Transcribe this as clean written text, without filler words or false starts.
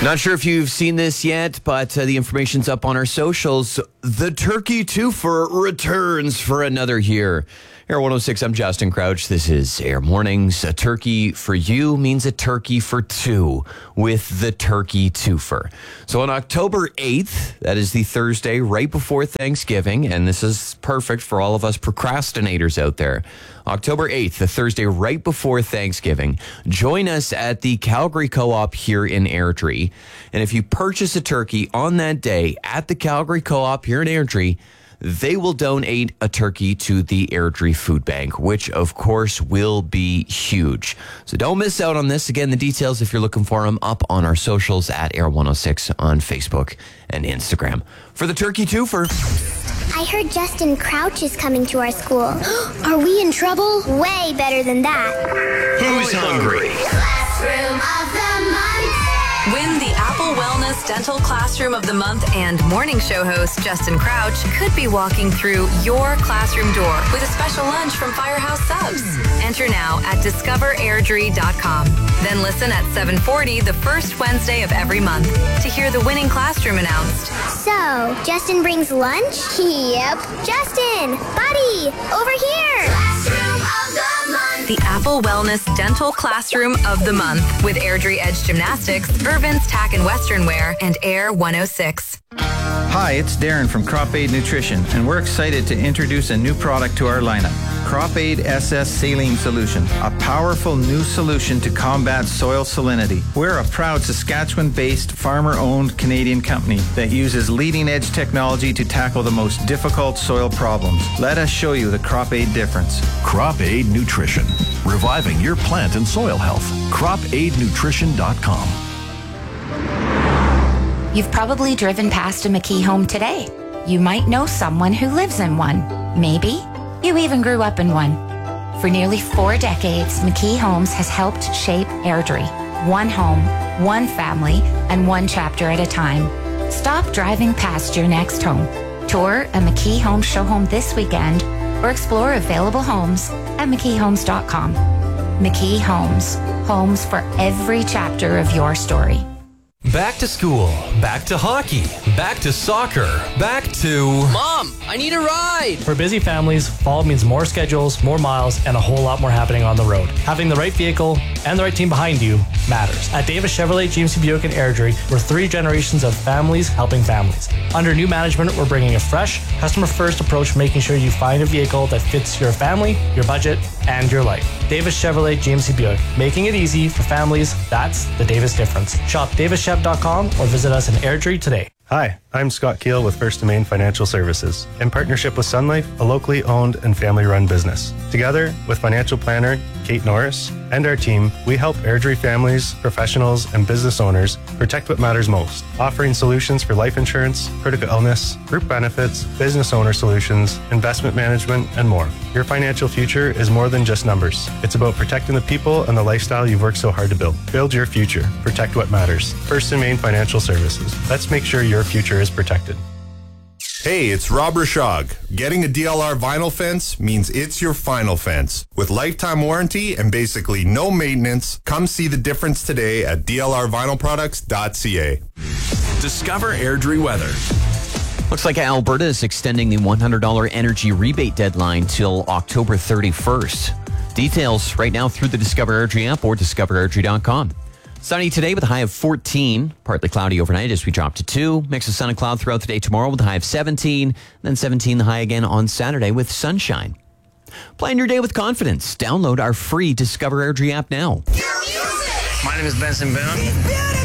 Not sure if you've seen this yet, but the information's up on our socials. The Turkey Twofer returns for another year. Air 106, I'm Justin Crouch. This is Air Mornings. A turkey for you means a turkey for two with the Turkey Twofer. So on October 8th, that is the Thursday right before Thanksgiving, and this is perfect for all of us procrastinators out there. October 8th, the Thursday right before Thanksgiving, join us at the Calgary Co-op here in Airdrie. And if you purchase a turkey on that day at the Calgary Co-op here in Airdrie, they will donate a turkey to the Airdrie Food Bank, which, of course, will be huge. So don't miss out on this. Again, the details, if you're looking for them, up on our socials at Air 106 on Facebook and Instagram. For the Turkey Twofer. I heard Justin Crouch is coming to our school. Are we in trouble? Way better than that. Who's hungry? Classroom of the Month. Win the Apple Wellness Dental Classroom of the Month, and morning show host Justin Crouch could be walking through your classroom door with a special lunch from Firehouse Subs. Enter now at discoverairdrie.com. Then listen at 7:40 the first Wednesday of every month to hear the winning classroom announced. So, Justin brings lunch? Yep. Justin, buddy, over here. Classroom of the Month. The Apple Wellness Dental Classroom of the Month with Airdrie Edge Gymnastics, Irvin's Tack and Western Wear, and Air 106. Hi, it's Darren from Crop Aid Nutrition, and we're excited to introduce a new product to our lineup. Crop Aid SS Saline Solution, a powerful new solution to combat soil salinity. We're a proud Saskatchewan-based, farmer-owned Canadian company that uses leading-edge technology to tackle the most difficult soil problems. Let us show you the Crop Aid difference. Crop Aid Nutrition, reviving your plant and soil health. CropAidNutrition.com. You've probably driven past a McKee home today. You might know someone who lives in one. Maybe you even grew up in one. For nearly 4 decades, McKee Homes has helped shape Airdrie. One home, one family, and one chapter at a time. Stop driving past your next home. Tour a McKee Homes show home this weekend or explore available homes at McKeeHomes.com. McKee Homes. Homes for every chapter of your story. Back to school, back to hockey, back to soccer, back to... Mom, I need a ride! For busy families, fall means more schedules, more miles, and a whole lot more happening on the road. Having the right vehicle and the right team behind you matters. At Davis Chevrolet, GMC Buick, and Airdrie, we're 3 generations of families helping families. Under new management, we're bringing a fresh, customer-first approach, making sure you find a vehicle that fits your family, your budget, and your life. Davis Chevrolet, GMC Buick, making it easy for families. That's the Davis difference. Shop davischev.com or visit us in Airdrie today. Hi, I'm Scott Keel with First & Main Financial Services, in partnership with Sun Life, a locally owned and family-run business. Together with financial planner Kate Norris and our team, we help Airdrie families, professionals, and business owners protect what matters most, offering solutions for life insurance, critical illness, group benefits, business owner solutions, investment management, and more. Your financial future is more than just numbers. It's about protecting the people and the lifestyle you've worked so hard to build. Build your future. Protect what matters. First & Main Financial Services. Let's make sure your future is protected. Hey, it's Rob Rashog. Getting a DLR vinyl fence means it's your final fence. With lifetime warranty and basically no maintenance, come see the difference today at dlrvinylproducts.ca. Discover Airdrie weather. Looks like Alberta is extending the $100 energy rebate deadline till October 31st. Details right now through the Discover Airdrie app or discoverairdrie.com. Sunny today with a high of 14. Partly cloudy overnight as we drop to 2. Mix of sun and cloud throughout the day tomorrow with a high of 17. Then 17 the high again on Saturday with sunshine. Plan your day with confidence. Download our free Discover Airdrie app now. My name is Benson Boone.